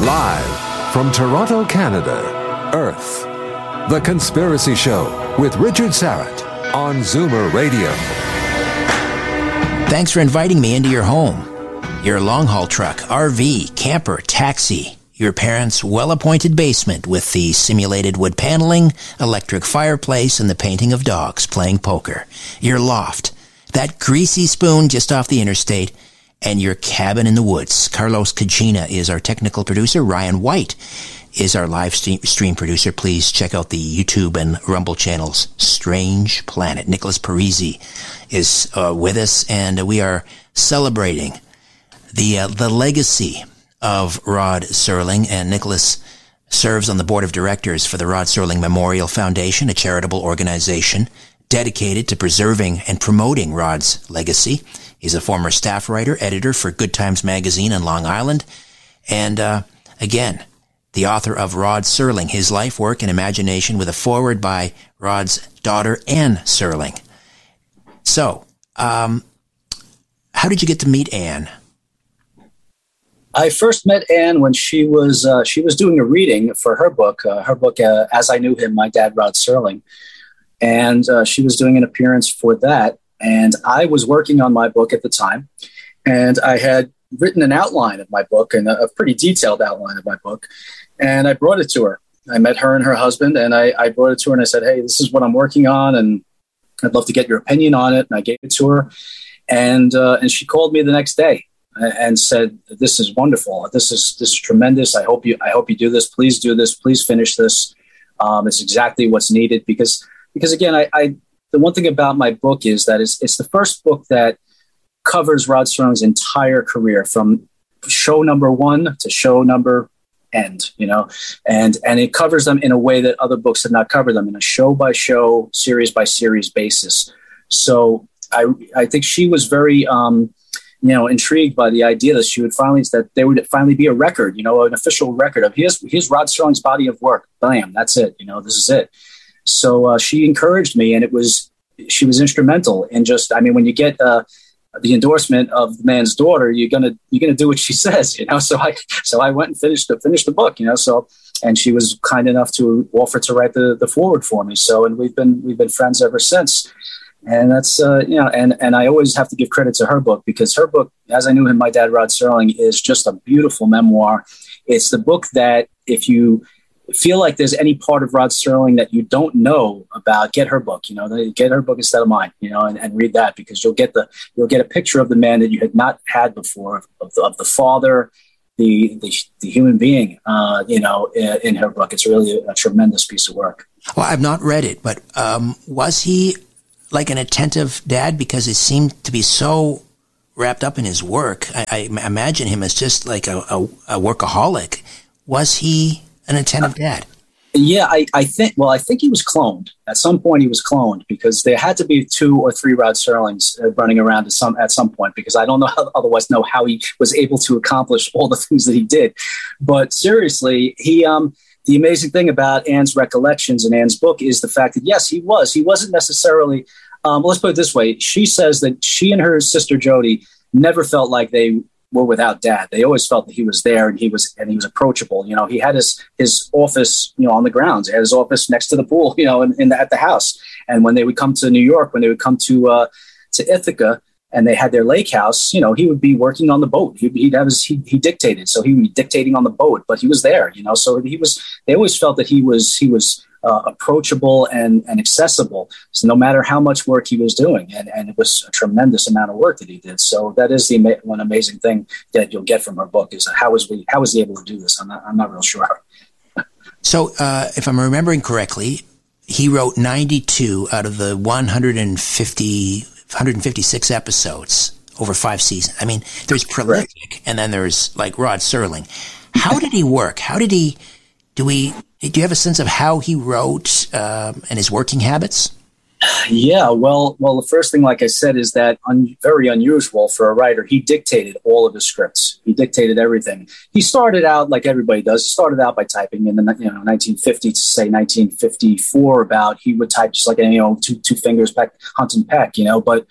Live from Toronto, Canada, Earth. The Conspiracy Show with Richard Syrett on Zoomer Radio. Thanks for inviting me into your home, your long-haul truck, RV, camper, taxi, your parents' well-appointed basement with the simulated wood paneling, electric fireplace, and the painting of dogs playing poker, your loft, that greasy spoon just off the interstate, and your cabin in the woods. Carlos Cagina is our technical producer. Ryan White is our live stream producer. Please check out the YouTube and Rumble channels. Strange Planet. Nicholas Parisi is with us, and we are celebrating the legacy of Rod Serling. And Nicholas serves on the board of directors for the Rod Serling Memorial Foundation, a charitable organization dedicated to preserving and promoting Rod's legacy. He's a former staff writer, editor for Good Times Magazine in Long Island. And again, the author of Rod Serling, His Life, Work, and Imagination, with a foreword by Rod's daughter, Anne Serling. So, how did you get to meet Anne? I first met Anne when she was doing a reading for her book, As I Knew Him, My Dad, Rod Serling. And she was doing an appearance for that. And I was working on my book at the time, and I had written an outline of my book, and a pretty detailed outline of my book, and I brought it to her. I met her and her husband, and I brought it to her, and I said, hey, this is what I'm working on, and I'd love to get your opinion on it. And I gave it to her, and she called me the next day and said, this is wonderful. This is tremendous. I hope you do this. Please do this. Please finish this. It's exactly what's needed because again, the one thing about my book is that it's the first book that covers Rod Serling's entire career from show number 1 to show number end, and it covers them in a way that other books have not covered them, in a show by show, series by series basis. So I think she was very, intrigued by the idea that there would finally be a record, an official record of here's Rod Serling's body of work. Bam, that's it. This is it. So she encouraged me, and she was instrumental in when you get the endorsement of the man's daughter, you're gonna do what she says, So I went and finished the book, and she was kind enough to offer to write the foreword for me. So, and we've been friends ever since. And that's and I always have to give credit to her book, because her book, As I Knew Him, My Dad, Rod Serling, is just a beautiful memoir. It's the book that if you feel like there's any part of Rod Serling that you don't know about, get her book, get her book instead of mine, and read that, because you'll get a picture of the man that you had not had before, of the father, the human being, in her book. It's really a tremendous piece of work. Well, I've not read it, but was he like an attentive dad? Because he seemed to be so wrapped up in his work. I imagine him as just like a workaholic. Was he an attentive dad? Yeah, I think he was cloned. At some point he was cloned, because there had to be 2 or 3 Rod Serlings running around at some point, because I don't know how he was able to accomplish all the things that he did. But seriously, the amazing thing about Anne's recollections and Anne's book is the fact that, yes, he wasn't necessarily, let's put it this way. She says that she and her sister Jody never felt like they were without dad. They always felt that he was there, and he was approachable. He had his office, on the grounds. He had his office next to the pool, at the house. And when they would come to New York, when they would come to Ithaca, and they had their lake house, he would be working on the boat. He dictated, so he would be dictating on the boat, but he was there, so they always felt that he was approachable and accessible. So no matter how much work he was doing, and it was a tremendous amount of work that he did. So that is one amazing thing that you'll get from her book, is how was he able to do this? I'm not real sure. So if I'm remembering correctly, he wrote 92 out of the 156 episodes over 5 seasons. I mean, there's prolific, and then there's like Rod Serling. How did he work? Do you have a sense of how he wrote and his working habits? Yeah, well, the first thing, like I said, is that very unusual for a writer. He dictated all of his scripts. He dictated everything. He started out like everybody does. He started out by typing in the 1950 to say 1954. He would type just like two fingers, hunt and peck.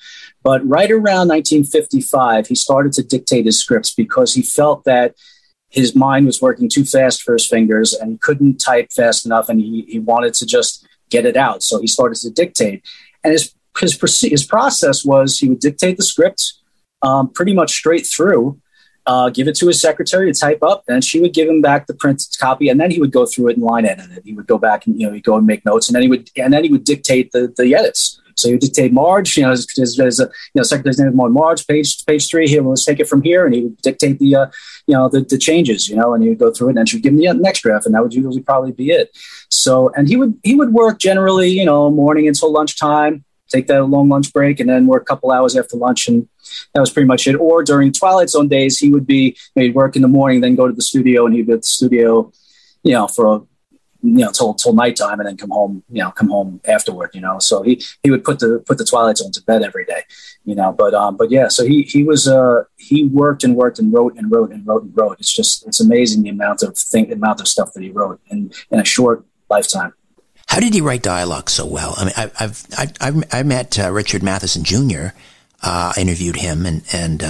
But right around 1955, he started to dictate his scripts, because he felt that his mind was working too fast for his fingers, and he couldn't type fast enough, and he wanted to just get it out. So he started to dictate. And his process was he would dictate the script pretty much straight through, give it to his secretary to type up, and she would give him back the printed copy, and then he would go through it and line edit it. He would go back and he'd go and make notes, and then he would dictate the edits. So he would dictate Marge, his secretary's name is Marge, page 3 here. Let's take it from here, and he would dictate the changes, and he would go through it, and then she would give him the next draft, and that would usually probably be it. So, and he would work generally, morning until lunchtime, take that long lunch break, and then work a couple hours after lunch, and that was pretty much it. Or during Twilight Zone days, he'd work in the morning, then go to the studio, and he'd be at the studio, for till nighttime, and then come home afterward. So he would put the Twilight Zone to bed every day. But yeah. So he worked and worked and wrote and wrote and wrote and wrote. It's amazing the amount of stuff that he wrote in a short lifetime. How did he write dialogue so well? I mean, I met Richard Matheson Jr. I interviewed him, and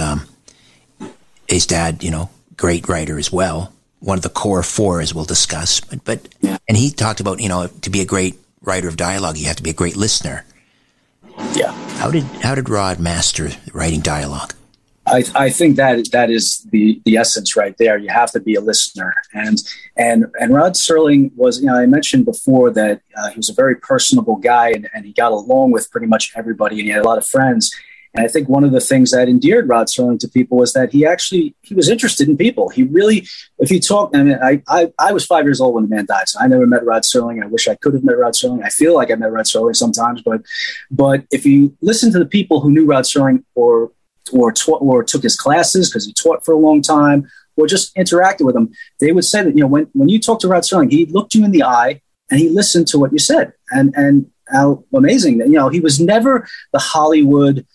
his dad, great writer as well. One of the core 4, as we'll discuss. But yeah. And he talked about, to be a great writer of dialogue, you have to be a great listener. Yeah. How did Rod master writing dialogue? I think that is the essence right there. You have to be a listener. And Rod Serling was, I mentioned before that he was a very personable guy, and he got along with pretty much everybody, and he had a lot of friends. And I think one of the things that endeared Rod Serling to people was that he was interested in people. He really, if you talk, I was 5 years old when the man died, so I never met Rod Serling. I wish I could have met Rod Serling. I feel like I met Rod Serling sometimes, but if you listen to the people who knew Rod Serling or took his classes because he taught for a long time, or just interacted with him, they would say that, when you talk to Rod Serling, he looked you in the eye and he listened to what you said. And how amazing that, he was never the Hollywood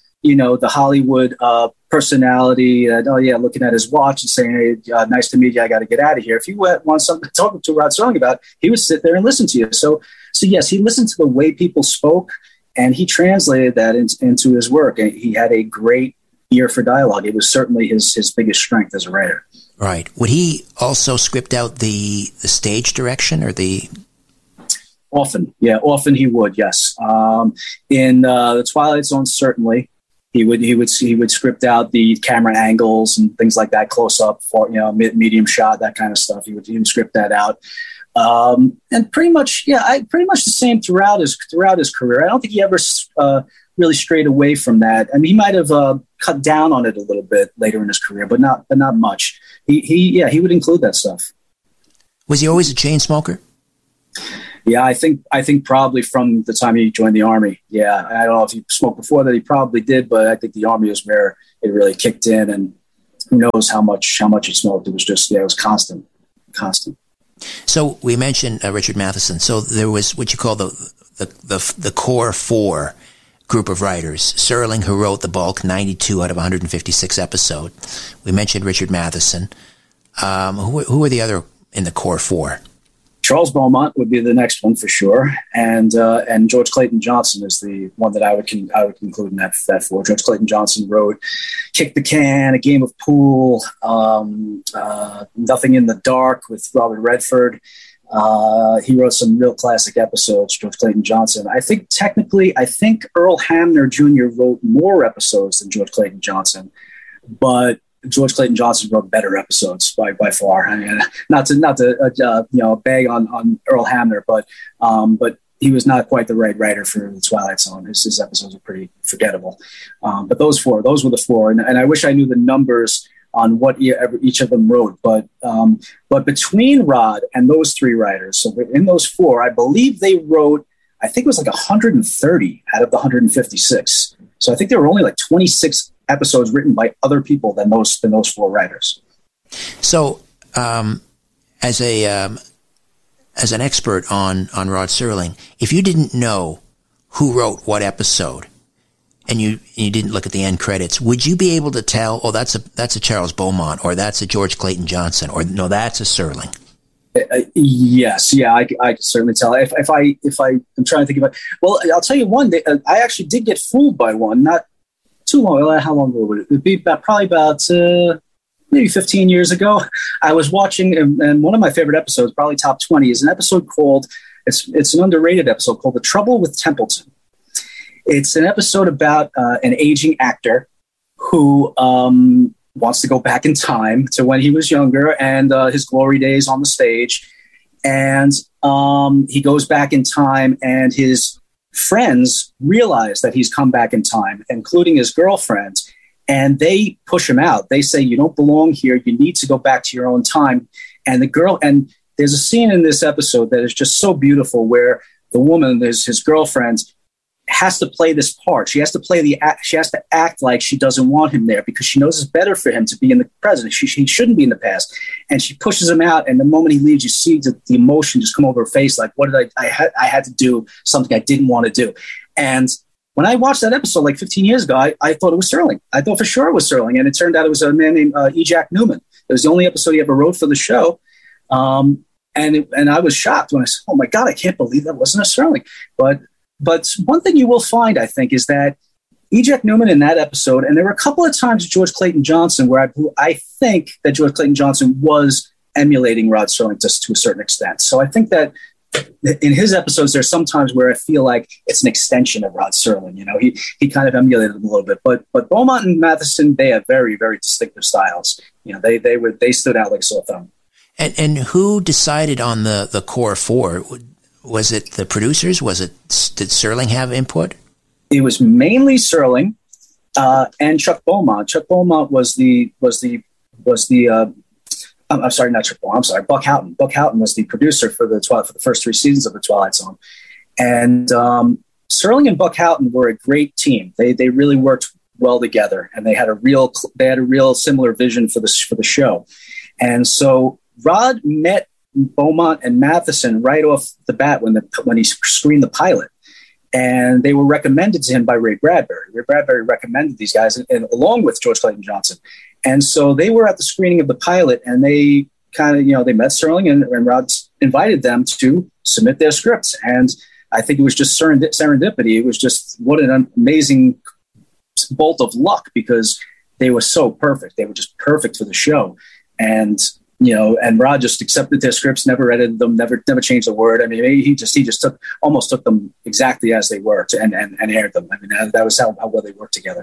personality, looking at his watch and saying, hey, nice to meet you, I got to get out of here. If you want something to talk to Rod Serling about, he would sit there and listen to you. So yes, he listened to the way people spoke, and he translated that into his work. And he had a great ear for dialogue. It was certainly his biggest strength as a writer. Right. Would he also script out the stage direction or the... Often he would, yes. In the Twilight Zone, certainly. He would script out the camera angles and things like that, close up, medium shot, that kind of stuff. He would script that out, and pretty much the same throughout his career. I don't think he ever really strayed away from that. I mean, he might have cut down on it a little bit later in his career, but not much. He would include that stuff. Was he always a chain smoker? Yeah, I think probably from the time he joined the Army. Yeah, I don't know if he smoked before that. He probably did, but I think the Army was where it really kicked in, and who knows how much he smoked. It was just it was constant. So we mentioned Richard Matheson. So there was what you call the core 4 group of writers. Serling, who wrote the bulk, 92 out of 156 episodes. We mentioned Richard Matheson. Who are the other in the core 4? Charles Beaumont would be the next one for sure, and George Clayton Johnson is the one that I would include in that 4. George Clayton Johnson wrote "Kick the Can," "A Game of Pool," "Nothing in the Dark" with Robert Redford. He wrote some real classic episodes. George Clayton Johnson. I think Earl Hamner Jr. wrote more episodes than George Clayton Johnson, but George Clayton Johnson wrote better episodes by far. I mean, not to bag on Earl Hamner, but he was not quite the right writer for the Twilight Zone. His episodes were pretty forgettable. But those were the 4, and I wish I knew the numbers on what each of them wrote. But between Rod and those 3 writers, so in those 4, I believe they wrote, I think it was like 130 out of the 156. So I think there were only like 26 episodes written by other people than those 4 writers. So, as an expert on Rod Serling, if you didn't know who wrote what episode, and you didn't look at the end credits, would you be able to tell? Oh, that's a Charles Beaumont, or that's a George Clayton Johnson, or no, that's a Serling. Yes, yeah, I can certainly tell. If I'm trying to think about, well, I'll tell you one. I actually did get fooled by one. Not too long. How long ago would it be? Probably about maybe 15 years ago, I was watching, and one of my favorite episodes, probably top 20, is an episode called, it's an underrated episode called The Trouble with Templeton. It's an episode about an aging actor who wants to go back in time to when he was younger and his glory days on the stage. And he goes back in time, and his friends realize that he's come back in time, including his girlfriend, and they push him out. They say, you don't belong here. You need to go back to your own time. And and there's a scene in this episode that is just so beautiful where the woman, his girlfriend, has to play this part. She has to act like she doesn't want him there because she knows it's better for him to be in the present. He shouldn't be in the past. And she pushes him out. And the moment he leaves, you see the emotion just come over her face. Like, what did I had to do something I didn't want to do. And when I watched that episode like 15 years ago, I thought it was Serling. I thought for sure it was Serling. And it turned out it was a man named E. Jack Newman. It was the only episode he ever wrote for the show. And I was shocked when I said, oh my God, I can't believe that wasn't a Serling. But one thing you will find, I think, is that E. Jack Newman in that episode, and there were a couple of times George Clayton Johnson where I think that George Clayton Johnson was emulating Rod Serling just to a certain extent. So I think that in his episodes, there's some times where I feel like it's an extension of Rod Serling. You know, he kind of emulated him a little bit. But Beaumont and Matheson, they have very, very distinctive styles. You know, they stood out like a sore thumb. And who decided on the core four? Was it the producers? Did Serling have input? It was mainly Serling and Chuck Beaumont. Chuck Beaumont was the I'm sorry, not Chuck Beaumont. I'm sorry, Buck Houghton. Buck Houghton was the producer for the first 3 seasons of The Twilight Zone. And Serling and Buck Houghton were a great team. They really worked well together, and they had a real similar vision for the show. And so Rod met Beaumont and Matheson right off the bat when he screened the pilot, and they were recommended to him by Ray Bradbury. Ray Bradbury recommended these guys, and along with George Clayton Johnson. And so they were at the screening of the pilot, and they kind of, they met Serling, and Rod invited them to submit their scripts. And I think it was just serendipity. It was just what an amazing bolt of luck, because they were so perfect. They were just perfect for the show. And and Rod just accepted their scripts, never edited them, never changed a word. I mean, he just took them exactly as they were and aired them. I mean, that was how well they worked together.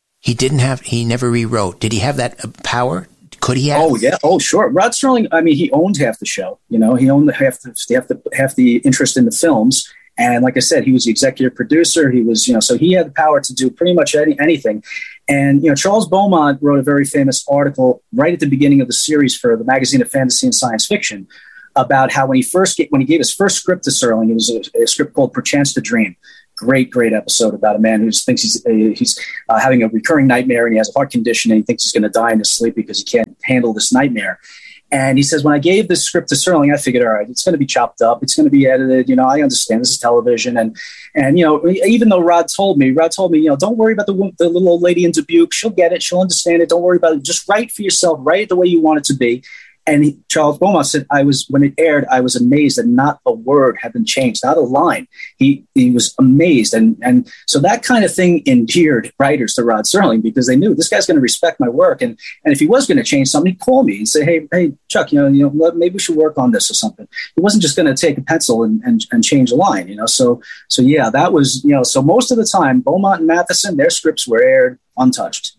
He never rewrote. Did he have that power? Could he have? Oh, yeah. Oh, sure. Rod Serling, I mean, he owned half the show. He owned half the interest in the films. And like I said, he was the executive producer. He was, so he had the power to do pretty much anything. And, Charles Beaumont wrote a very famous article right at the beginning of the series for the Magazine of Fantasy and Science Fiction about how when he gave his first script to Serling, it was a script called Perchance to Dream. Great episode about a man who thinks he's having a recurring nightmare, and he has a heart condition, and he thinks he's going to die in his sleep because he can't handle this nightmare. And he says, when I gave this script to Serling, I figured, all right, it's going to be chopped up. It's going to be edited. I understand this is television. And even though Rod told me, don't worry about the little old lady in Dubuque. She'll get it. She'll understand it. Don't worry about it. Just write for yourself. Write it the way you want it to be. And Charles Beaumont said, when it aired, I was amazed that not a word had been changed, not a line. He was amazed. And so that kind of thing endeared writers to Rod Serling, because they knew this guy's going to respect my work. And if he was going to change something, he'd call me and say, hey, Chuck, maybe we should work on this or something. He wasn't just going to take a pencil and change a line, So yeah, that was, so most of the time, Beaumont and Matheson, their scripts were aired untouched.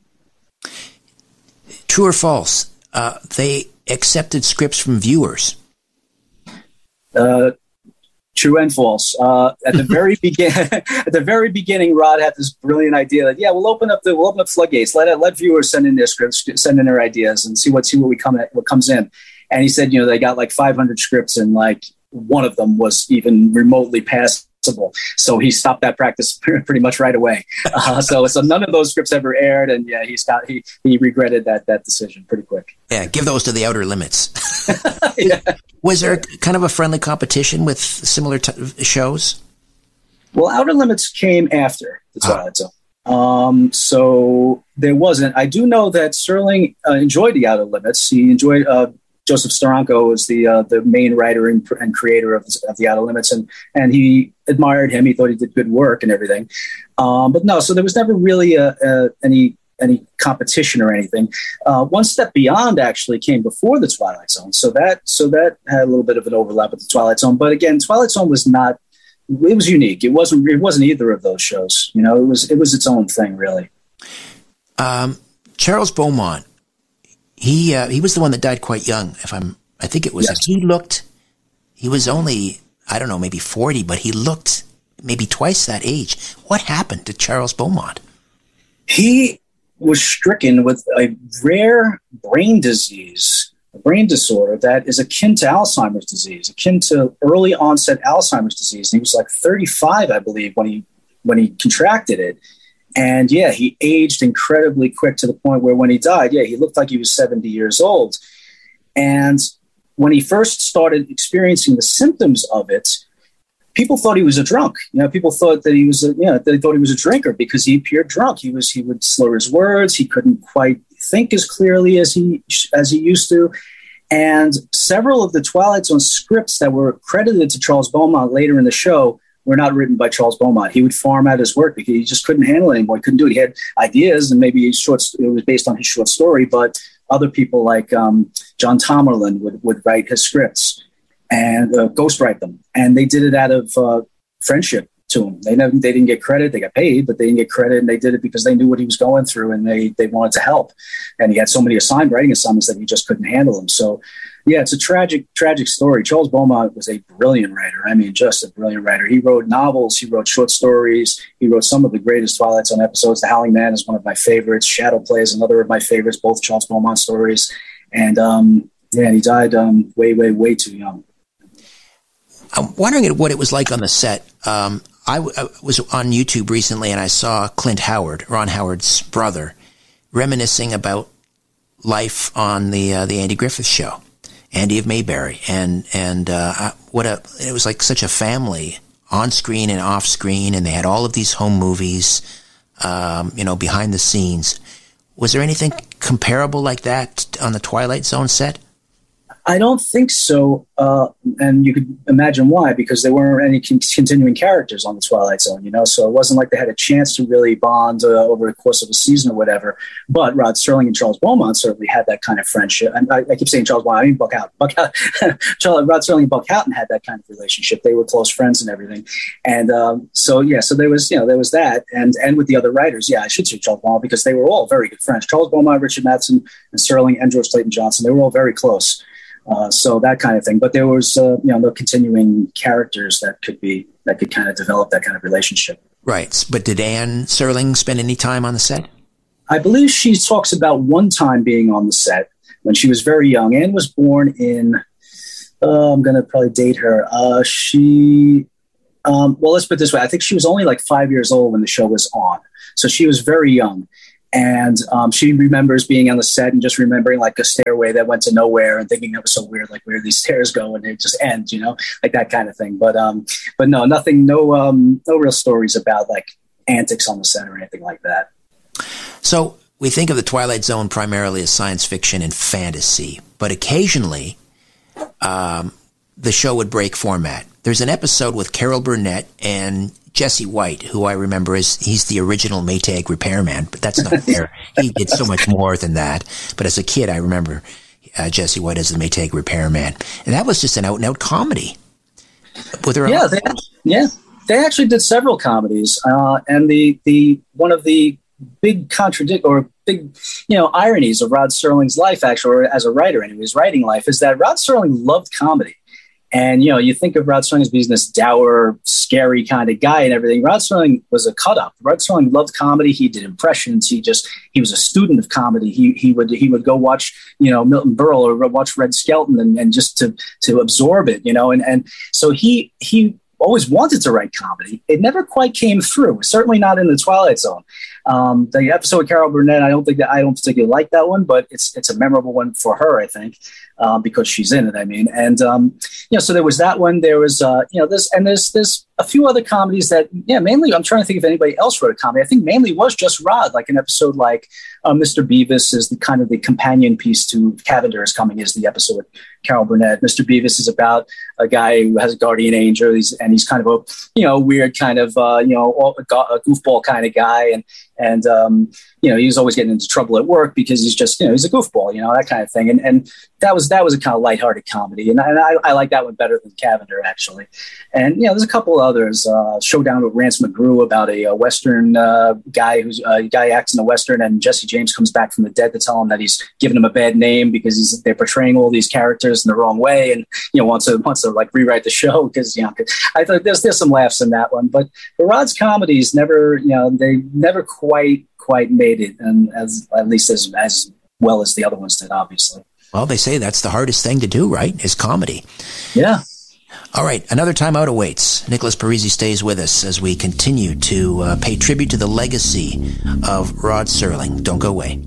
True or false? They accepted scripts from viewers. True and false. At the very beginning, Rod had this brilliant idea that we'll open up floodgates. Let viewers send in their scripts, send in their ideas, and see what comes in. And he said, they got like 500 scripts, and like one of them was even remotely passable. So he stopped that practice pretty much right away. So none of those scripts ever aired, and he regretted that decision pretty quick. Yeah, give those to the Outer Limits. Yeah. Was there kind of a friendly competition with similar shows? Well, Outer Limits came after the Twilight Zone. So there wasn't. I do know that Serling enjoyed the Outer Limits. He enjoyed Joseph Steranko was the main writer and creator of the Outer Limits, and he admired him. He thought he did good work and everything. But no, so there was never really any any competition or anything. One Step Beyond actually came before the Twilight Zone, so that had a little bit of an overlap with the Twilight Zone. But again, Twilight Zone was not. It was unique. It wasn't either of those shows. You know, it was its own thing, really. Charles Beaumont, he was the one that died quite young. I think it was. Yes. He was only, I don't know, maybe 40, but he looked maybe twice that age. What happened to Charles Beaumont? He was stricken with a rare brain disease, a brain disorder that is akin to Alzheimer's disease, akin to early onset Alzheimer's disease. And he was like 35, I believe, when he contracted it. And yeah, he aged incredibly quick to the point where when he died, he looked like he was 70 years old. And when he first started experiencing the symptoms of it, people thought he was a drunk. You know, people thought that he was they thought he was a drinker because he appeared drunk. He would slur his words. He couldn't quite think as clearly as he used to. And several of the Twilight Zone scripts that were credited to Charles Beaumont later in the show were not written by Charles Beaumont. He would farm out his work because he just couldn't handle it anymore. He couldn't do it. He had ideas, and maybe it was based on his short story, but other people like John Tomerlin would write his scripts and ghostwrite them. And they did it out of friendship to him. They didn't get credit. They got paid, but they didn't get credit. And they did it because they knew what he was going through, and they wanted to help. And he had so many writing assignments that he just couldn't handle them. So, yeah, it's a tragic story. Charles Beaumont was a brilliant writer. I mean, just a brilliant writer. He wrote novels. He wrote short stories. He wrote some of the greatest Twilight Zone episodes. The Howling Man is one of my favorites. Shadow Play is another of my favorites, both Charles Beaumont stories. And, he died way, way, way too young. I'm wondering what it was like on the set. I was on YouTube recently, and I saw Clint Howard, Ron Howard's brother, reminiscing about life on the Andy Griffith Show. Andy of Mayberry, and it was like such a family on screen and off screen, and they had all of these home movies, behind the scenes. Was there anything comparable like that on the Twilight Zone set? I don't think so, and you could imagine why, because there weren't any continuing characters on the Twilight Zone, so it wasn't like they had a chance to really bond over the course of a season or whatever. But Rod Serling and Charles Beaumont certainly had that kind of friendship. And I keep saying Charles Beaumont, I mean Buck Houghton. Rod Serling and Buck Houghton had that kind of relationship. They were close friends and everything. And so there was that. And with the other writers, I should say Charles Beaumont, because they were all very good friends. Charles Beaumont, Richard Matheson, and Serling, and George Clayton Johnson, they were all very close. So that kind of thing, but there was, no continuing characters that could kind of develop that kind of relationship. Right. But did Anne Serling spend any time on the set? I believe she talks about one time being on the set when she was very young. Anne was born in, I'm going to probably date her. Let's put it this way. I think she was only like 5 years old when the show was on. So she was very young. And she remembers being on the set and just remembering like a stairway that went to nowhere and thinking that was so weird, like where these stairs go and it just ends, like that kind of thing. But no, nothing, no real stories about like antics on the set or anything like that. So we think of the Twilight Zone primarily as science fiction and fantasy, but occasionally the show would break format. There's an episode with Carol Burnett and Jesse White, who I remember he's the original Maytag repairman, but that's not fair. He did so much more than that. But as a kid, I remember Jesse White as the Maytag repairman. And that was just an out-and-out comedy. They actually did several comedies. And the one of the big ironies of Rod Serling's life, actually, or as a writer anyway, his writing life, is that Rod Serling loved comedy. And, you think of Rod Serling as being this dour, scary kind of guy and everything. Rod Serling was a cut-up. Rod Serling loved comedy. He did impressions. He was a student of comedy. He would go watch, Milton Berle or watch Red Skelton and just to absorb it, And so he always wanted to write comedy. It never quite came through, certainly not in the Twilight Zone. The episode with Carol Burnett, I don't particularly like that one, but it's a memorable one for her, I think, because she's in it. I mean, and so there was that one. There was there's a few other comedies that mainly I'm trying to think if anybody else wrote a comedy. I think mainly was just Rod, like an episode like Mr. Beavis is the kind of the companion piece to Cavender is Coming is the episode with Carol Burnett. Mr. Beavis is about a guy who has a guardian angel, and he's kind of a weird kind of a goofball kind of guy, and he was always getting into trouble at work because he's just, he's a goofball, that kind of thing. And that was a kind of lighthearted comedy. And I like that one better than Cavender, actually. And, there's a couple others. Showdown with Rance McGrew about a Western guy guy acts in a Western, and Jesse James comes back from the dead to tell him that he's given him a bad name because they're portraying all these characters in the wrong way, and, wants to like rewrite the show because, I thought there's some laughs in that one. But Rod's comedies never, they never quite made it, and at least as well as the other ones did, obviously. Well, they say that's the hardest thing to do, right? Is comedy. Yeah. All right, another time out awaits. Nicholas Parisi stays with us as we continue to pay tribute to the legacy of Rod Serling. Don't go away.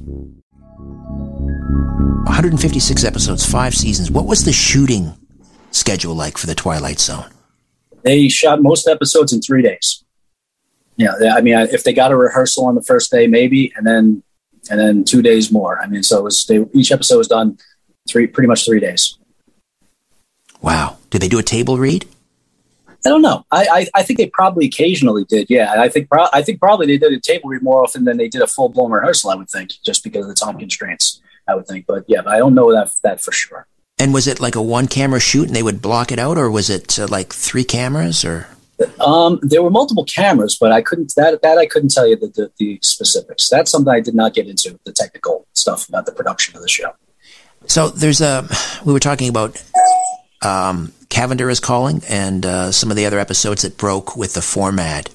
156 episodes, 5 seasons. What was the shooting schedule like for The Twilight Zone? They shot most episodes in 3 days. Yeah, I mean, if they got a rehearsal on the first day, maybe, and then 2 days more. I mean, so each episode was done pretty much 3 days. Wow. Did they do a table read? I don't know. I think they probably occasionally did. Yeah, I think probably they did a table read more often than they did a full blown rehearsal. I would think, just because of the time constraints. I would think, but I don't know that for sure. And was it like a 1-camera shoot, and they would block it out, or was it like 3 cameras, or? There were multiple cameras, but I couldn't tell you the specifics. That's something I did not get into, the technical stuff about the production of the show. So we were talking about Cavender is Calling and some of the other episodes that broke with the format.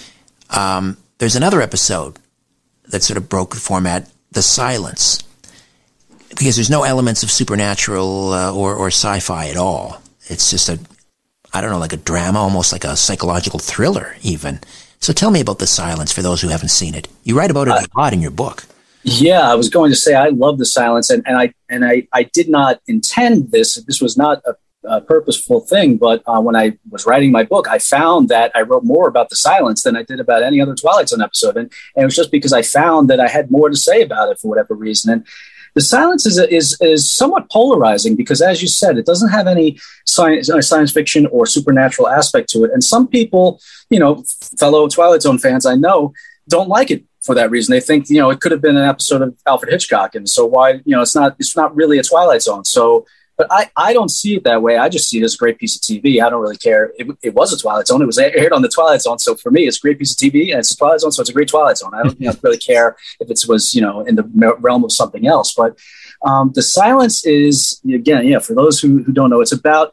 There's another episode that sort of broke the format, The Silence, because there's no elements of supernatural or sci-fi at all. It's just like a drama, almost like a psychological thriller even. So tell me about The Silence for those who haven't seen it. You write about it a lot in your book. Yeah, I was going to say I love The Silence, and I did not intend this. This was not a purposeful thing, but when I was writing my book, I found that I wrote more about The Silence than I did about any other Twilight Zone episode, and it was just because I found that I had more to say about it for whatever reason. And The Silence is somewhat polarizing because, as you said, it doesn't have any science fiction or supernatural aspect to it. And some people, fellow Twilight Zone fans I know, don't like it for that reason. They think, it could have been an episode of Alfred Hitchcock. And so why, it's not really a Twilight Zone. So, but I don't see it that way. I just see it as a great piece of TV. I don't really care. It was a Twilight Zone. It was aired on the Twilight Zone. So for me, it's a great piece of TV, and it's a Twilight Zone. So it's a great Twilight Zone. I don't really care if it was, in the realm of something else. But The Silence is, again, for those who don't know, it's about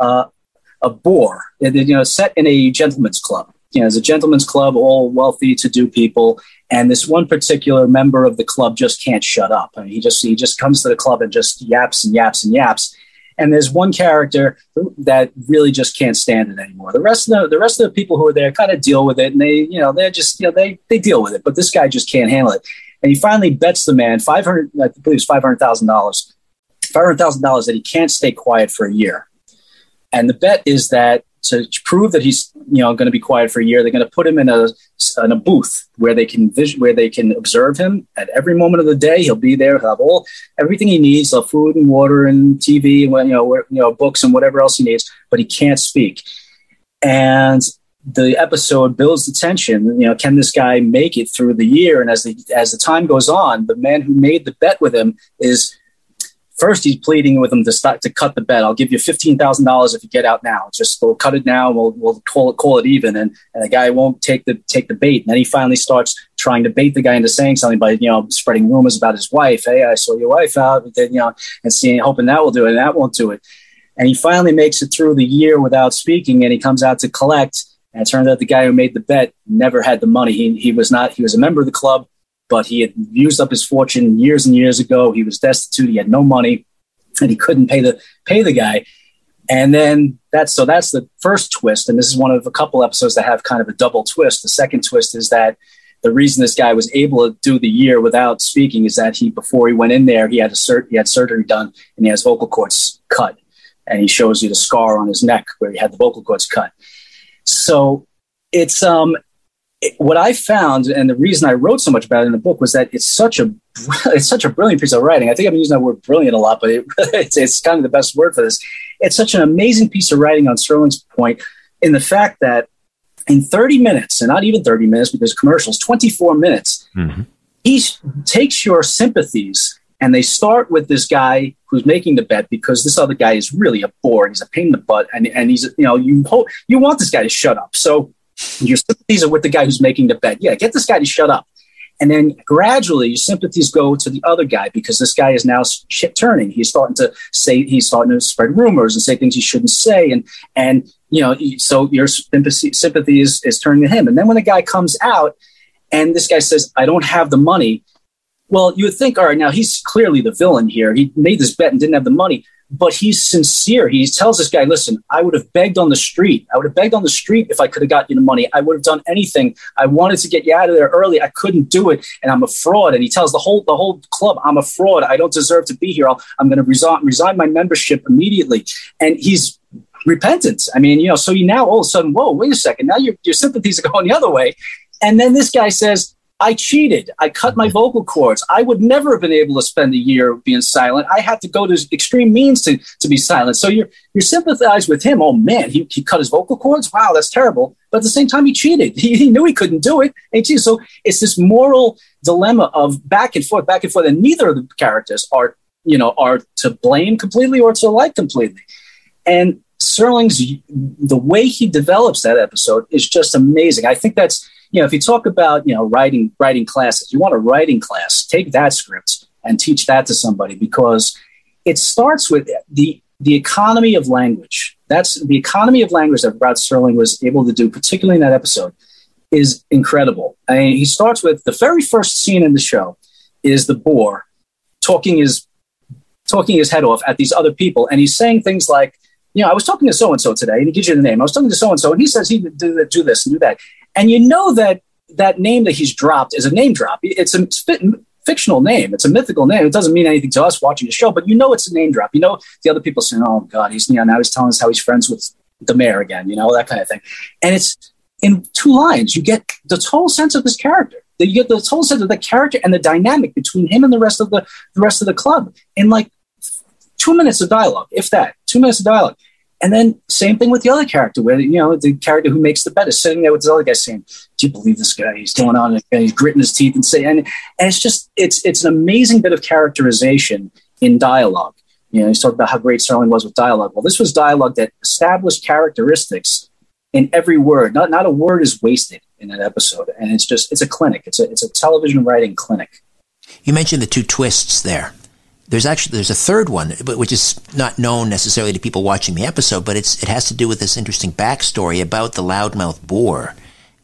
a boar, set in a gentleman's club. It's a gentleman's club, all wealthy, to-do people. And this one particular member of the club just can't shut up. I mean, he just comes to the club and just yaps and yaps and yaps. And there's one character that really just can't stand it anymore. The rest of the people who are there kind of deal with it, and they deal with it. But this guy just can't handle it. And he finally bets the man $500,000 that he can't stay quiet for a year. And the bet is that to prove that he's going to be quiet for a year, they're going to put him in a booth where they can observe him at every moment of the day. He'll be there. He'll have everything he needs: food and water and TV, and books and whatever else he needs. But he can't speak. And the episode builds the tension. Can this guy make it through the year? And as the time goes on, the man who made the bet with him is. First, he's pleading with him to cut the bet. I'll give you $15,000 if you get out now. We'll cut it now. We'll call it even. And the guy won't take the bait. And then he finally starts trying to bait the guy into saying something by spreading rumors about his wife. Hey, I saw your wife out. And hoping that will do it, and that won't do it. And he finally makes it through the year without speaking. And he comes out to collect. And it turns out the guy who made the bet never had the money. He was a member of the club, but he had used up his fortune years and years ago. He was destitute. He had no money, and he couldn't pay the guy. And then that's the first twist. And this is one of a couple episodes that have kind of a double twist. The second twist is that the reason this guy was able to do the year without speaking is that before he went in there, he had surgery done, and he has vocal cords cut. And he shows you the scar on his neck where he had the vocal cords cut. So it's what I found, and the reason I wrote so much about it in the book, was that it's such a brilliant piece of writing. I think I'm using that word brilliant a lot, but it's kind of the best word for this. It's such an amazing piece of writing on Serling's point, in the fact that in 30 minutes, and not even 30 minutes because commercials, 24 minutes, he takes your sympathies, and they start with this guy who's making the bet because this other guy is really a bore. He's a pain in the butt, and he's, you want this guy to shut up. So your sympathies are with the guy who's making the bet. Yeah, get this guy to shut up. And then gradually your sympathies go to the other guy because this guy is now shit turning. He's starting to spread rumors and say things he shouldn't say. And so your sympathy is turning to him. And then when the guy comes out and this guy says, I don't have the money. Well, you would think, all right, now he's clearly the villain here. He made this bet and didn't have the money, but he's sincere. He tells this guy, listen, I would have begged on the street. I would have begged on the street if I could have got you the money. I would have done anything. I wanted to get you out of there early. I couldn't do it. And I'm a fraud. And he tells the whole club, I'm a fraud. I don't deserve to be here. I'm going to resign my membership immediately. And he's repentant. I mean, so you now all of a sudden, whoa, wait a second. Now your sympathies are going the other way. And then this guy says, I cheated. I cut my vocal cords. I would never have been able to spend a year being silent. I had to go to extreme means to be silent. So you sympathize with him. Oh, man, he cut his vocal cords? Wow, that's terrible. But at the same time, he cheated. He knew he couldn't do it. And so it's this moral dilemma of back and forth. And neither of the characters are to blame completely or to like completely. And Serling's, the way he develops that episode is just amazing. I think that's, if you talk about, writing classes, you want a writing class, take that script and teach that to somebody, because it starts with the economy of language. That's the economy of language that Rod Serling was able to do, particularly in that episode, is incredible. I mean, he starts with the very first scene in the show is the boar talking his head off at these other people. And he's saying things like, I was talking to so-and-so today, and he gives you the name. I was talking to so-and-so, and he says he would do this and do that. And that name that he's dropped is a name drop. It's a fictional name. It's a mythical name. It doesn't mean anything to us watching the show, but it's a name drop. The other people saying, oh, God, now he's telling us how he's friends with the mayor again, that kind of thing. And it's in 2 lines. You get the total sense of this character. You get the total sense of the character and the dynamic between him and the rest of the club in like 2 minutes of dialogue, if that, 2 minutes of dialogue. And then same thing with the other character, where, the character who makes the bet is sitting there with the other guy saying, do you believe this guy? He's going on and he's gritting his teeth and saying, and it's just, it's an amazing bit of characterization in dialogue. He's talking about how great Serling was with dialogue. Well, this was dialogue that established characteristics in every word. Not a word is wasted in that episode. And it's a clinic. It's a television writing clinic. You mentioned the 2 twists there. There's a third one, which is not known necessarily to people watching the episode, but it has to do with this interesting backstory about the loudmouth boar.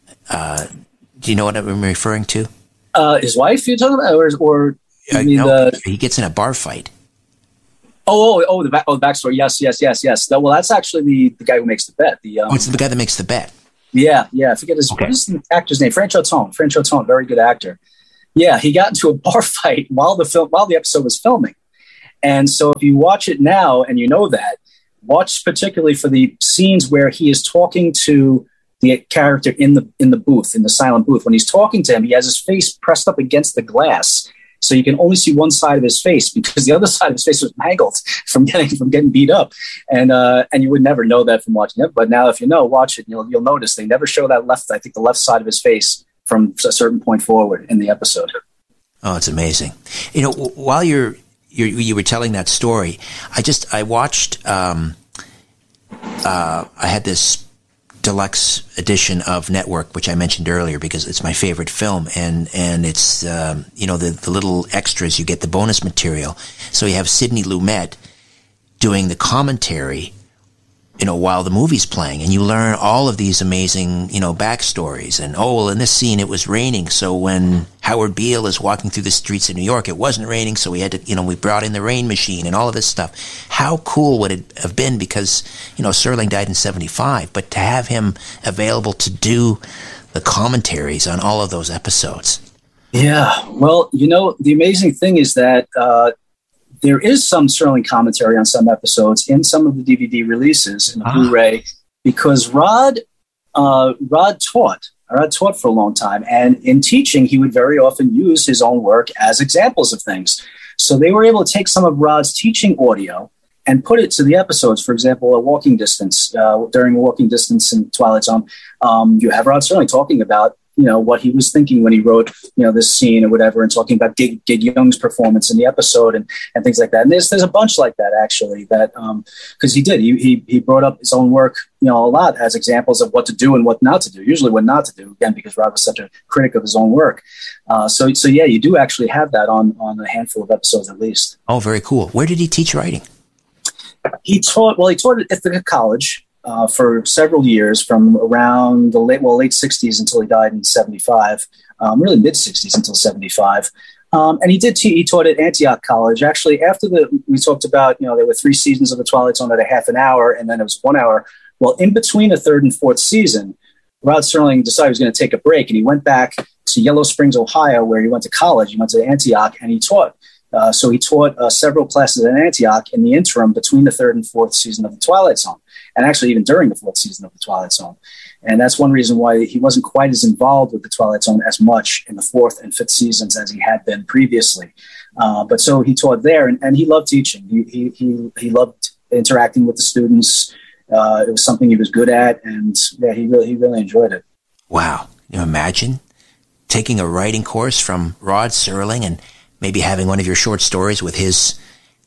Do you know what I'm referring to? His wife you're talking about, or he gets in a bar fight. The backstory. Yes. Well, that's actually the guy who makes the bet. It's the guy that makes the bet. Yeah. I forget what is the actor's name? Frank Chotone, very good actor. Yeah, he got into a bar fight while the episode was filming. And so if you watch it now and watch particularly for the scenes where he is talking to the character in the booth, in the silent booth. When he's talking to him, he has his face pressed up against the glass, so you can only see one side of his face because the other side of his face was mangled from getting beat up. And you would never know that from watching it. But now if watch it, you'll notice they never show that the left side of his face from a certain point forward in the episode. Oh, it's amazing. While you were telling that story, I watched, I had this deluxe edition of Network, which I mentioned earlier because it's my favorite film, and it's, the little extras, you get the bonus material. So you have Sidney Lumet doing the commentary while the movie's playing, and you learn all of these amazing, backstories. And, in this scene, it was raining. So when Howard Beale is walking through the streets of New York, it wasn't raining. So we had to, we brought in the rain machine and all of this stuff. How cool would it have been? Because, Serling died in 1975, but to have him available to do the commentaries on all of those episodes. Yeah. Well, the amazing thing is that, there is some Serling commentary on some episodes in some of the DVD releases in the Blu-ray, because Rod taught for a long time, and in teaching, he would very often use his own work as examples of things. So they were able to take some of Rod's teaching audio and put it to the episodes. For example, A Walking Distance. During A Walking Distance in Twilight Zone, you have Rod Serling talking about what he was thinking when he wrote, this scene or whatever, and talking about Gig Young's performance in the episode and things like that. And there's a bunch like that, actually, that because he brought up his own work, a lot as examples of what to do and what not to do, usually what not to do, again, because Rod was such a critic of his own work. So yeah, you do actually have that on a handful of episodes at least. Oh, very cool. Where did he teach writing? He taught at Ithaca College for several years, from around the late 60s until he died in 75, really mid 60s until 75. And he taught at Antioch College. Actually, after we talked about, there were 3 seasons of The Twilight Zone at a half an hour, and then it was 1 hour. Well, in between the 3rd and 4th season, Rod Serling decided he was going to take a break, and he went back to Yellow Springs, Ohio, where he went to college. He went to Antioch, and he taught. So he taught several classes at Antioch in the interim between the 3rd and 4th season of The Twilight Zone, and actually even during the 4th season of The Twilight Zone. And that's one reason why he wasn't quite as involved with The Twilight Zone as much in the 4th and 5th seasons as he had been previously. But so he taught there, and he loved teaching. He loved interacting with the students. It was something he was good at, and yeah, he really enjoyed it. Wow. Can you imagine taking a writing course from Rod Serling and maybe having one of your short stories with his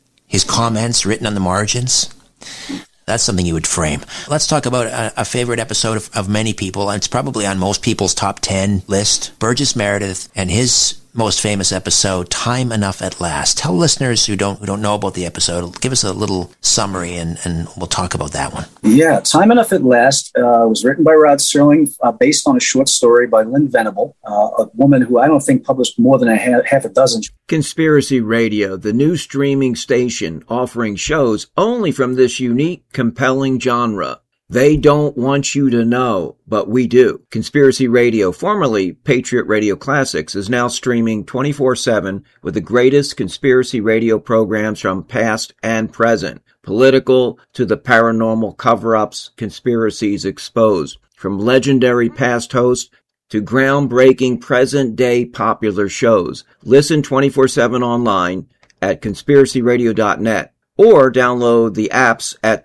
comments written on the margins? That's something you would frame. Let's talk about a favorite episode of many people, and it's probably on most people's top 10 list. Burgess Meredith and his most famous episode, Time Enough at Last. Tell listeners who don't know about the episode, give us a little summary, and we'll talk about that one. Yeah, Time Enough at Last was written by Rod Serling, based on a short story by Lynn Venable, a woman who I don't think published more than half a dozen. Conspiracy Radio, the new streaming station offering shows only from this unique, compelling genre. They don't want you to know, but we do. Conspiracy Radio, formerly Patriot Radio Classics, is now streaming 24/7 with the greatest conspiracy radio programs from past and present. Political to the paranormal cover-ups, conspiracies exposed. From legendary past hosts to groundbreaking present-day popular shows. Listen 24/7 online at conspiracyradio.net or download the apps at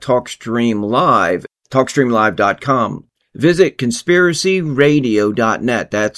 TalkStreamLive.com. Visit conspiracyradio.net. That's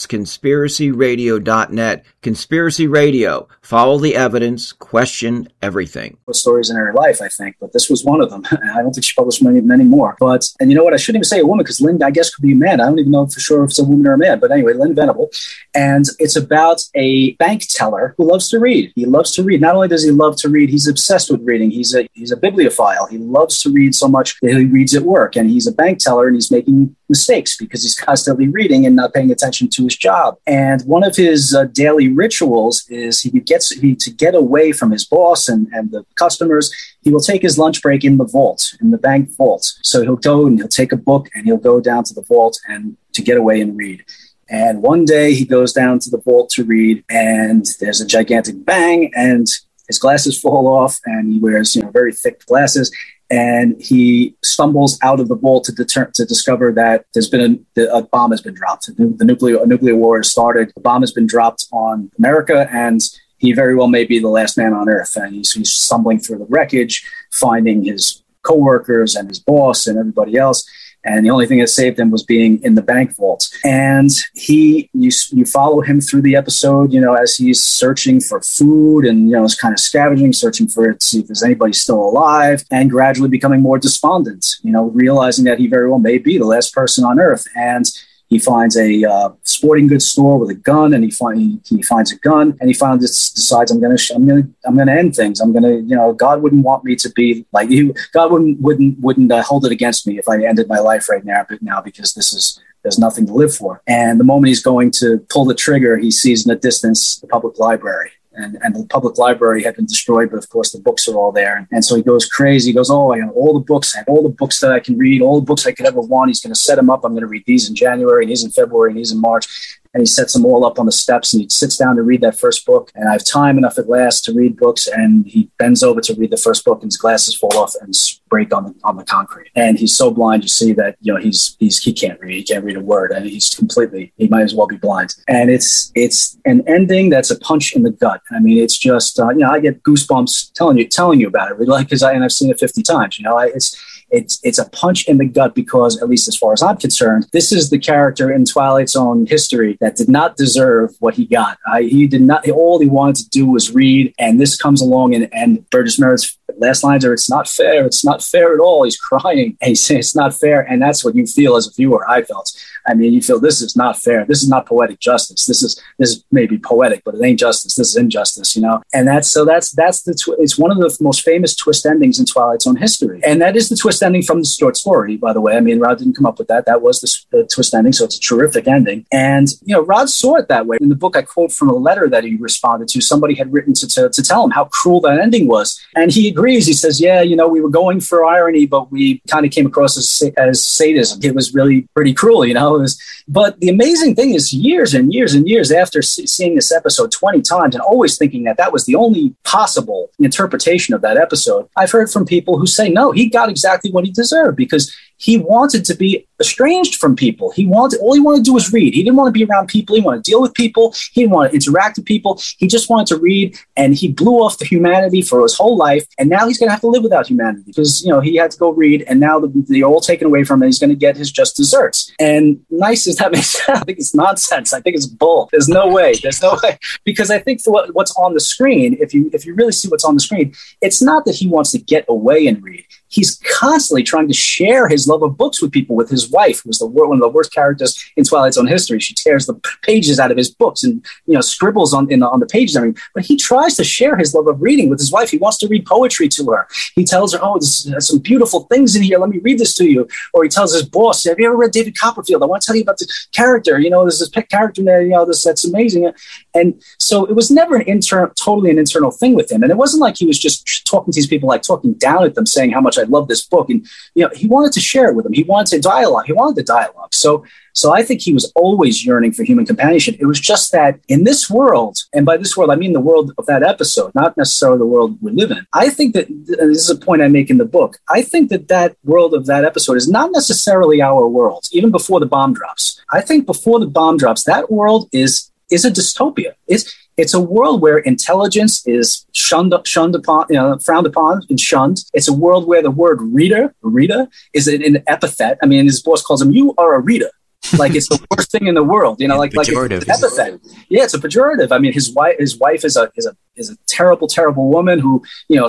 conspiracyradio.net. Conspiracy Radio. Follow the evidence. Question everything. Stories in her life, I think, but this was one of them. I don't think she published many more. And you know what? I shouldn't even say a woman, because Lynn, I guess, could be a man. I don't even know for sure if it's a woman or a man. But anyway, Lynn Venable. And it's about a bank teller who loves to read. He loves to read. Not only does he love to read, he's obsessed with reading. He's a bibliophile. He loves to read so much that he reads at work. And he's a bank teller, and he's making mistakes because he's constantly reading and not paying attention to his job. And one of his daily rituals is to get away from his boss and the customers. He will take his lunch break in the bank vault. So he'll go and he'll take a book and he'll go down to the vault and to get away and read. And one day he goes down to the vault to read, and there's a gigantic bang, and his glasses fall off, and he wears very thick glasses. And he stumbles out of the vault to discover that there's been a bomb has been dropped. The nuclear war has started. The bomb has been dropped on America, and he very well may be the last man on Earth. And he's stumbling through the wreckage, finding his coworkers and his boss and everybody else. And the only thing that saved him was being in the bank vault. And you follow him through the episode, as he's searching for food and, is kind of scavenging, searching to see if there's anybody still alive, and gradually becoming more despondent, realizing that he very well may be the last person on Earth. And he finds a sporting goods store with a gun, and he finds a gun, and he finally decides, I'm gonna end things. God wouldn't want me to be like you. God wouldn't hold it against me if I ended my life right now because there's nothing to live for. And the moment he's going to pull the trigger, he sees in the distance the public library. And the public library had been destroyed, but of course the books are all there. And so he goes crazy. He goes, I have all the books. I have all the books that I can read, all the books I could ever want. He's going to set them up. I'm going to read these in January, and these in February, and these in March. And he sets them all up on the steps, and he sits down to read that first book. And I have time enough at last to read books. And he bends over to read the first book, and his glasses fall off and break on the concrete. And he's so blind, you see that he can't read. He can't read a word, and he might as well be blind. And it's an ending that's a punch in the gut. I mean, it's just I get goosebumps telling you about it, because I've seen it 50 times. it's a punch in the gut because, at least as far as I'm concerned, this is the character in Twilight's own history that did not deserve what he got. He did not. All he wanted to do was read, and this comes along, and Burgess Meredith's last lines are, "It's not fair. It's not fair at all." He's crying, and he's saying it's not fair, and that's what you feel as a viewer. I felt. I mean, you feel this is not fair. This is not poetic justice. This is maybe poetic, but it ain't justice. This is injustice, And that's it's one of the most famous twist endings in Twilight's own history, and that is the twist ending from the short story. By the way, I mean, Rod didn't come up with that. That was the twist ending, so it's a terrific ending. And Rod saw it that way. In the book, I quote from a letter that he responded to. Somebody had written to tell him how cruel that ending was, and he agrees. He says, "Yeah, we were going for irony, but we kind of came across as sadism. It was really pretty cruel, But the amazing thing is, years and years and years after seeing this episode 20 times and always thinking that was the only possible interpretation of that episode, I've heard from people who say, no, he got exactly what he deserved because he wanted to be estranged from people. All he wanted to do was read. He didn't want to be around people. He wanted to deal with people. He didn't want to interact with people. He just wanted to read, and he blew off the humanity for his whole life. And now he's going to have to live without humanity because, he had to go read, and now they're all taken away from him. He's going to get his just desserts. And nice as that may sound, I think it's nonsense. I think it's bull. There's no way. Because I think for what's on the screen, if you really see what's on the screen, it's not that he wants to get away and read. He's constantly trying to share his love of books with people, with his wife, who's one of the worst characters in Twilight's own history. She tears the pages out of his books and scribbles on the pages and everything. But he tries to share his love of reading with his wife. He wants to read poetry to her. He tells her, "Oh, there's some beautiful things in here. Let me read this to you." Or he tells his boss, "Have you ever read David Copperfield? I want to tell you about this character. There's this pet character in there. That's amazing." And so it was never totally an internal thing with him. And it wasn't like he was just talking to these people, like talking down at them, saying how much I love this book. And, he wanted to share it with them. He wanted to dialogue. He wanted the dialogue. So I think he was always yearning for human companionship. It was just that in this world, and by this world, I mean the world of that episode, not necessarily the world we live in. I think that, and this is a point I make in the book, I think that world of that episode is not necessarily our world, even before the bomb drops. I think before the bomb drops, that world is a dystopia. It's a world where intelligence is shunned upon, frowned upon and shunned. It's a world where the word Rita is an epithet. I mean, his boss calls him, "You are a Rita." Like it's the worst thing in the world, like it's an epithet. Yeah, it's a pejorative. I mean, his wife is a terrible, terrible woman who,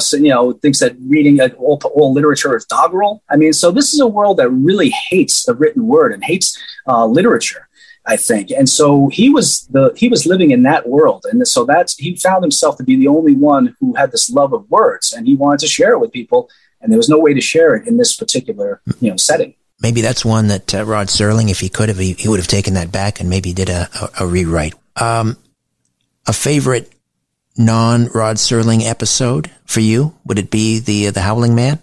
thinks that reading all literature is doggerel. I mean, so this is a world that really hates the written word and hates literature, I think. And so he was living in that world. And so he found himself to be the only one who had this love of words, and he wanted to share it with people. And there was no way to share it in this particular, setting. Maybe that's one that Rod Serling, if he could have, he would have taken that back and maybe did a rewrite. A favorite non-Rod Serling episode for you? Would it be the Howling Man?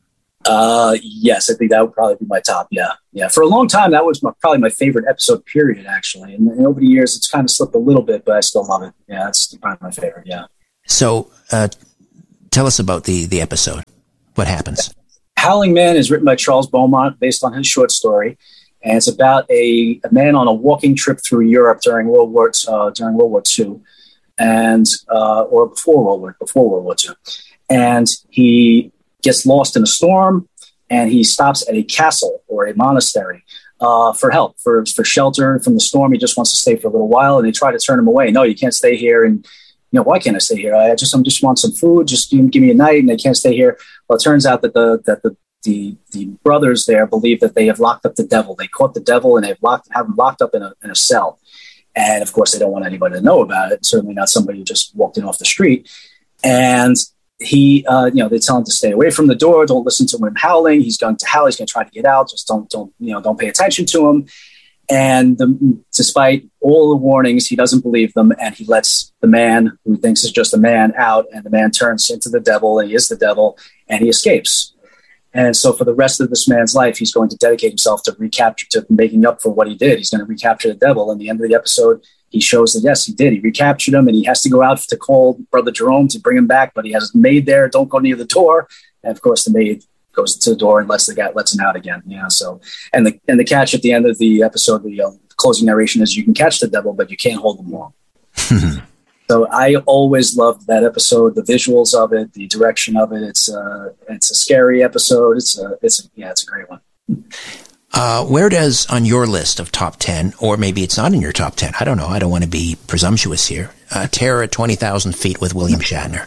Yes, I think that would probably be my top. Yeah. For a long time, that was probably my favorite episode, period, actually. And over the years, it's kind of slipped a little bit, but I still love it. Yeah, it's probably my favorite. Yeah. So, tell us about the episode. What happens? Howling Man is written by Charles Beaumont, based on his short story, and it's about a man on a walking trip through Europe during World War II, and or before World War II, and he gets lost in a storm, and he stops at a castle or a monastery for help, for shelter from the storm. He just wants to stay for a little while, and they try to turn him away. "No, you can't stay here." And why can't I stay here? I just want some food. Just give me a night, and they can't stay here. Well, it turns out that the brothers there believe that they have locked up the devil. They caught the devil, and have him locked up in a cell. And of course, they don't want anybody to know about it. Certainly not somebody who just walked in off the street. And he, they tell him to stay away from the door. Don't listen to him howling. He's going to howl. He's going to try to get out. Just don't pay attention to him. And despite all the warnings, he doesn't believe them, and he lets the man who thinks is just a man out, and the man turns into the devil, and he is the devil, and he escapes. And so for the rest of this man's life, he's going to dedicate himself to making up for what he did. He's going to recapture the devil. And the end of the episode, he shows that, yes, he did. He recaptured him, and he has to go out to call Brother Jerome to bring him back, but he has a maid there. Don't go near the door. And of course, the maid goes to the door and lets him out again. So, and the catch at the end of the episode, the closing narration is, you can catch the devil, but you can't hold him long. So I always loved that episode, the visuals of it, the direction of it. It's a scary episode. It's a great one. Where does, on your list of top 10, or maybe it's not in your top 10, I don't know, I don't want to be presumptuous here, Terror at 20,000 Feet with William Shatner?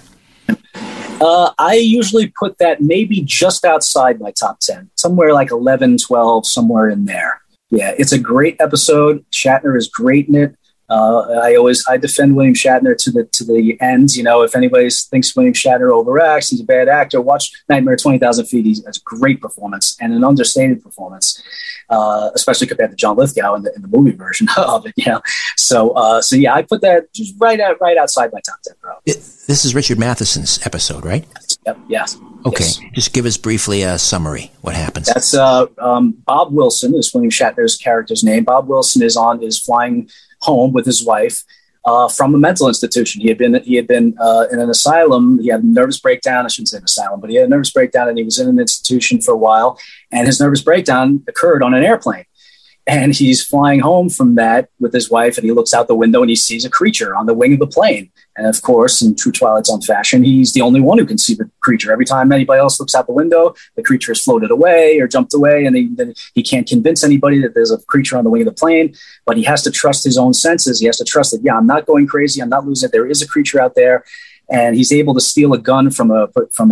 I usually put that maybe just outside my top 10, somewhere like 11, 12, somewhere in there. Yeah, it's a great episode. Shatner is great in it. I defend William Shatner to the end. You know, if anybody thinks William Shatner overacts, he's a bad actor, watch Nightmare at 20,000 Feet. He has a great performance and an understated performance, especially compared to John Lithgow in the movie version of it. You know, so yeah, I put that just right outside my top 10, bro. This is Richard Matheson's episode, right? Yep. Yes. Okay. Yes. Just give us briefly a summary. What happens? That's Bob Wilson is William Shatner's character's name. Bob Wilson is flying home with his wife from a mental institution. He had been in an asylum. He had a nervous breakdown. I shouldn't say an asylum, but he had a nervous breakdown, and he was in an institution for a while. And his nervous breakdown occurred on an airplane. And he's flying home from that with his wife, and he looks out the window and he sees a creature on the wing of the plane. And of course, in true Twilight Zone fashion, he's the only one who can see the creature. Every time anybody else looks out the window, the creature has floated away or jumped away, and he can't convince anybody that there's a creature on the wing of the plane. But he has to trust his own senses. He has to trust that, yeah, I'm not going crazy. I'm not losing it. There is a creature out there. And he's able to steal a gun from a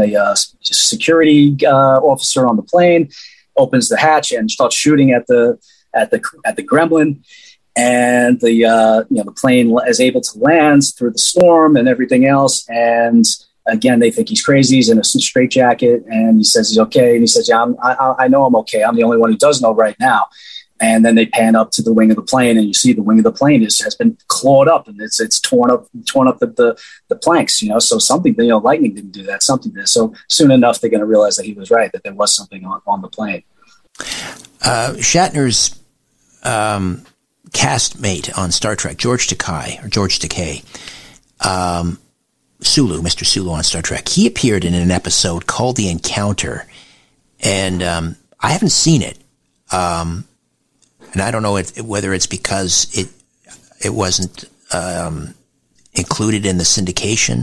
security officer on the plane, opens the hatch and starts shooting at the gremlin, and the plane is able to land through the storm and everything else. And again, they think he's crazy. He's in a straitjacket, and he says he's okay. And he says, "Yeah, I know I'm okay. I'm the only one who does know right now." And then they pan up to the wing of the plane, and you see the wing of the plane has been clawed up, and it's torn up the planks. You know, so something. You know, lightning didn't do that. Something did. So soon enough, they're going to realize that he was right. That there was something on the plane. Shatner's castmate on Star Trek, George Takei, Mr. Sulu on Star Trek, he appeared in an episode called The Encounter, and I haven't seen it, and I don't know whether it's because it wasn't included in the syndication.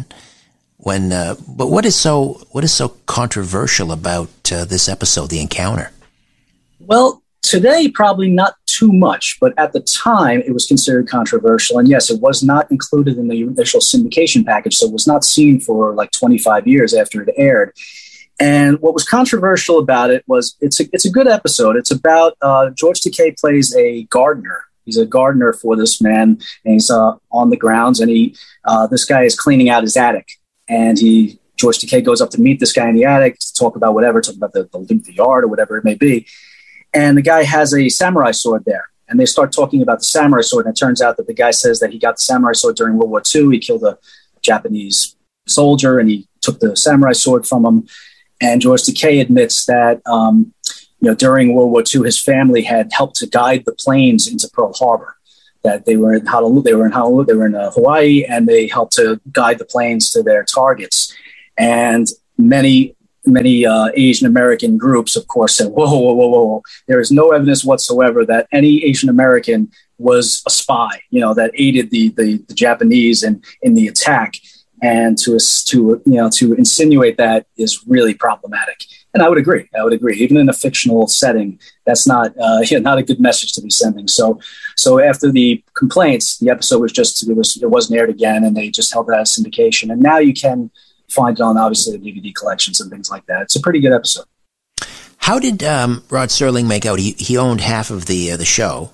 But what is so controversial about this episode, The Encounter? Well, today, probably not too much, but at the time, it was considered controversial. And yes, it was not included in the initial syndication package, so it was not seen for like 25 years after it aired. And what was controversial about it was it's a good episode. It's about George Takei plays a gardener. He's a gardener for this man, and he's on the grounds, and this guy is cleaning out his attic. And George Takei goes up to meet this guy in the attic to talk about the yard or whatever it may be. And the guy has a samurai sword there. And they start talking about the samurai sword. And it turns out that the guy says that he got the samurai sword during World War II. He killed a Japanese soldier, and he took the samurai sword from him. And George Takei admits that, during World War II, his family had helped to guide the planes into Pearl Harbor. That they were in Honolulu, they were in Hawaii, and they helped to guide the planes to their targets. And many Asian American groups, of course, said, whoa. There is no evidence whatsoever that any Asian American was a spy, that aided the Japanese in the attack. And to insinuate that is really problematic. And I would agree. Even in a fictional setting, that's not a good message to be sending. So after the complaints, the episode it wasn't aired again, and they just held it as syndication. And now you can find it on, obviously, the DVD collections and things like that. It's a pretty good episode. How did Rod Serling make out? He owned half of the show.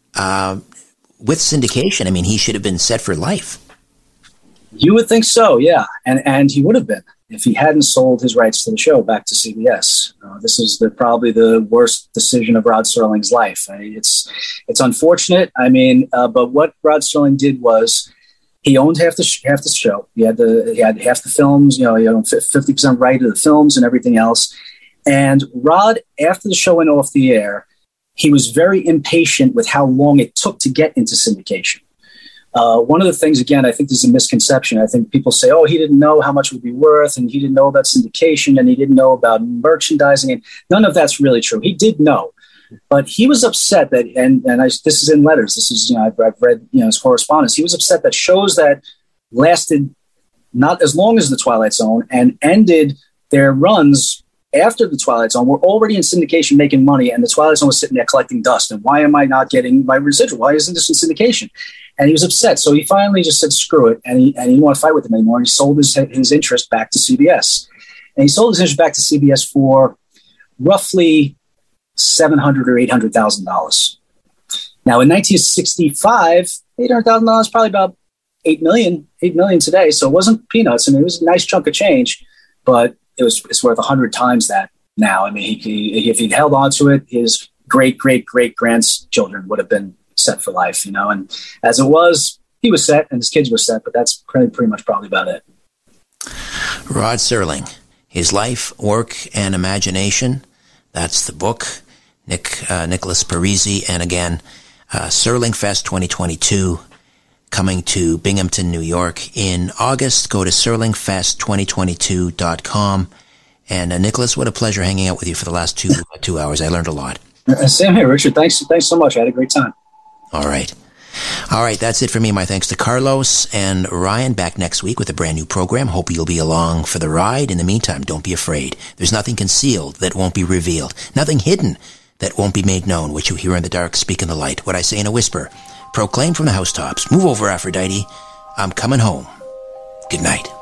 With syndication, I mean, he should have been set for life. You would think so, yeah. And he would have been if he hadn't sold his rights to the show back to CBS. This is probably the worst decision of Rod Serling's life. It's unfortunate. I mean, but what Rod Serling did was, he owned half the show. He had half the films. He owned 50% right of the films and everything else. And Rod, after the show went off the air, he was very impatient with how long it took to get into syndication. One of the things, again, I think there's a misconception. I think people say, "Oh, he didn't know how much it would be worth, and he didn't know about syndication, and he didn't know about merchandising." And none of that's really true. He did know. But he was upset that, this is in letters. This is, I've read, his correspondence. He was upset that shows that lasted not as long as The Twilight Zone and ended their runs after The Twilight Zone. Were already in syndication making money, and The Twilight Zone was sitting there collecting dust. And why am I not getting my residual? Why isn't this in syndication? And he was upset. So he finally just said, screw it. And he didn't want to fight with them anymore. And he sold his interest back to CBS. And he sold his interest back to CBS for roughly $700,000 or $800,000. Now, in 1965, $800,000 is probably about $8 million today. So it wasn't peanuts. I mean, it was a nice chunk of change, but it's worth 100 times that now. I mean, if he'd held on to it, his great-great-great-grandchildren would have been set for life, you know. And as it was, he was set and his kids were set, but that's pretty much probably about it. Rod Serling, his life, work, and imagination. That's the book. Nicholas Parisi, and again, Serling Fest 2022, coming to Binghamton, New York in August. Go to serlingfest2022.com. And Nicholas, what a pleasure hanging out with you for the last 2 hours. I learned a lot. Same here, Richard. Thanks so much. I had a great time. All right, that's it for me. My thanks to Carlos and Ryan. Back next week with a brand new program. Hope you'll be along for the ride. In the meantime, don't be afraid. There's nothing concealed that won't be revealed. Nothing hidden that won't be made known. What you hear in the dark, speak in the light. What I say in a whisper, proclaim from the housetops. Move over, Aphrodite. I'm coming home. Good night.